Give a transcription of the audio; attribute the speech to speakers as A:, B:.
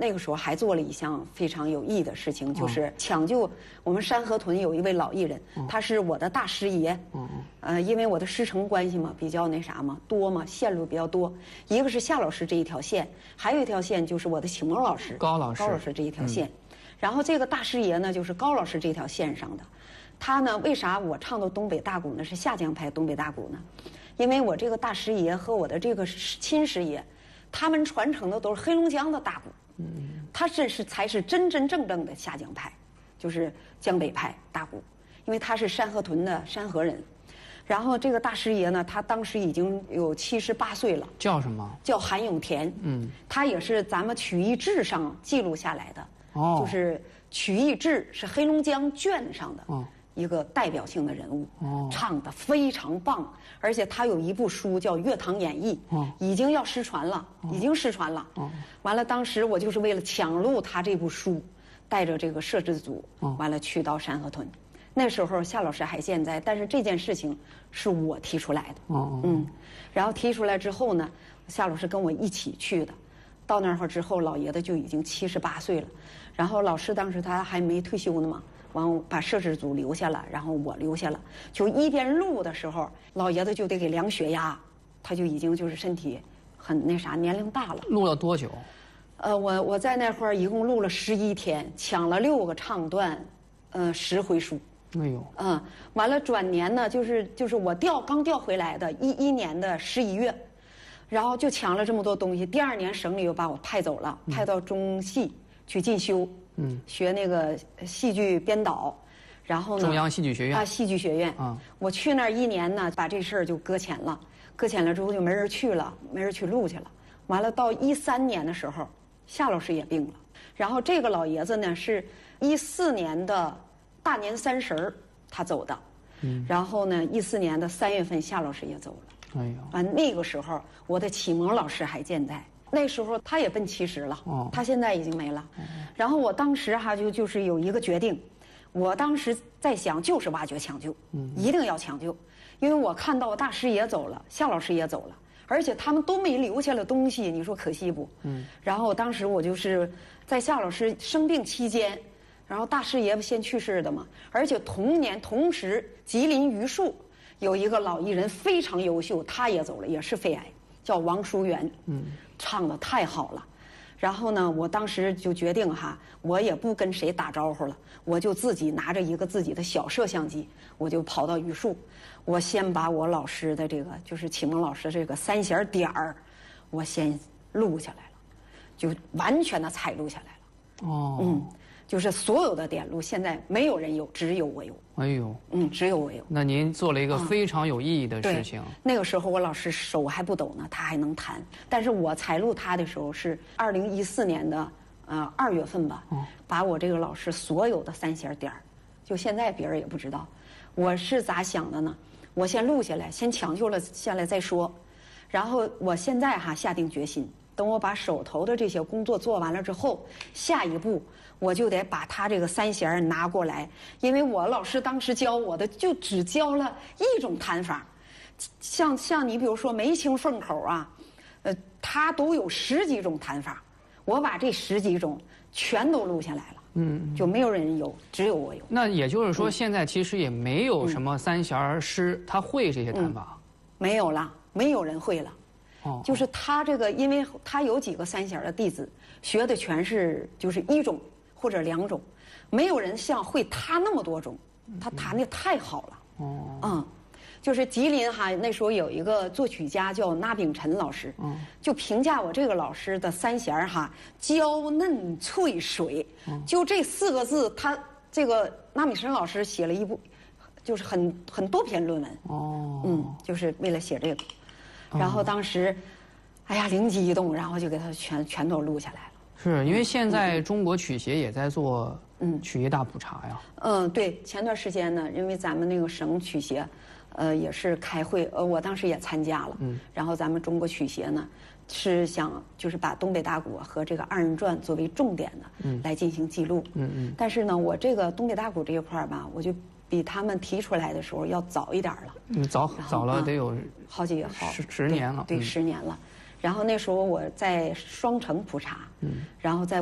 A: 那个时候还做了一项非常有意义的事情，就是抢救我们山河屯有一位老艺人，他是我的大师爷。因为我的师承关系嘛，比较那啥嘛，多嘛，线路比较多。一个是夏老师这一条线，还有一条线就是我的启蒙老师
B: 高老师
A: 这一条线。然后这个大师爷呢，就是高老师这条线上的。他呢，为啥我唱的东北大鼓呢？是下江派东北大鼓呢？因为我这个大师爷和我的这个亲师爷，他们传承的都是黑龙江的大鼓。他才是真真正正的下江派，就是江北派大鼓。因为他是山河屯的山河人。然后这个大师爷呢，他当时已经有78岁了。
B: 叫什么？
A: 叫韩永田。他也是咱们曲艺志上记录下来的。就是曲艺志是黑龙江卷上的一个代表性的人物。唱得非常棒，而且他有一部书叫《乐堂演义》，已经要失传了，已经失传了。完了，当时我就是为了抢录他这部书，带着这个摄制组，完了去到山河屯。那时候夏老师还健在，但是这件事情是我提出来的。然后提出来之后呢，夏老师跟我一起去的。到那会儿之后，老爷子就已经78岁了。然后老师当时他还没退休呢嘛，完把摄制组留下了，然后我留下了。就一边录的时候，老爷子就得给量血压，他就已经就是身体很那啥，年龄大了。
B: 录了多久？
A: 我在那会儿一共录了11天，抢了6个唱段，10回书。
B: 哎呦。
A: 完了转年呢，就是我刚调回来的11年的11月，然后就抢了这么多东西。第2年省里又把我派走了，派到中戏去进修，学那个戏剧编导。然后呢，
B: 中央戏剧学院
A: 戏剧学院。我去那儿1年呢，把这事儿就搁浅了。搁浅了之后就没人去了，没人去录去了。完了到13年的时候，夏老师也病了。然后这个老爷子呢是14年的大年30他走的。然后呢14年的3月份夏老师也走了。
B: 哎呦。
A: 完那个时候我的启蒙老师还健在。那时候他也奔70了。他现在已经没了。然后我当时就是有一个决定，我当时在想就是挖掘抢救，一定要抢救，因为我看到大师也走了，夏老师也走了，而且他们都没留下了东西，你说可惜不？然后当时我就是在夏老师生病期间，然后大师爷先去世的嘛，而且同时吉林榆树有一个老艺人非常优秀，他也走了，也是肺癌，叫王淑媛。唱得太好了。然后呢，我当时就决定我也不跟谁打招呼了，我就自己拿着一个自己的小摄像机，我就跑到榆树，我先把我老师的这个就是启蒙老师这个3弦点儿，我先录下来了，就完全的采录下来了。就是所有的点录现在没有人有，只有我有。
B: 哎呦。
A: 只有我有。
B: 那您做了一个非常有意义的事情。
A: 那个时候我老师手还不抖呢，他还能弹。但是我采录他的时候是2014年的2月份吧，把我这个老师所有的3弦点儿，就现在别人也不知道。我是咋想的呢？我先录下来，先抢救了下来再说。然后我现在下定决心，等我把手头的这些工作做完了之后，下一步我就得把他这个3弦拿过来，因为我老师当时教我的就只教了一种弹法，像你比如说梅清凤口它都有10几种弹法，我把这10几种全都录下来了。就没有人有，只有我有。
B: 那也就是说，现在其实也没有什么3弦师他会这些弹法。
A: 没有了，没有人会了。就是他这个，因为他有几个3弦的弟子，学的全是就是1种或者2种，没有人像会他那么多种，他弹的太好了。就是吉林那时候有一个作曲家叫那炳辰老师，就评价我这个老师的3弦娇嫩脆水，就这4个字，他这个那炳辰老师写了一部，就是很多篇论文。就是为了写这个。然后当时，灵机一动，然后就给他全都录下来了。
B: 是因为现在中国曲协也在做曲艺大普查呀。
A: 对，前段时间呢，因为咱们那个省曲协，也是开会，我当时也参加了。然后咱们中国曲协呢，是想就是把东北大鼓和这个2人转作为重点的来进行记录。但是呢，我这个东北大鼓这一块吧，我就比他们提出来的时候要早一点了。
B: 早了得有10年了。
A: 对，10年了。然后那时候我在双城普查，然后在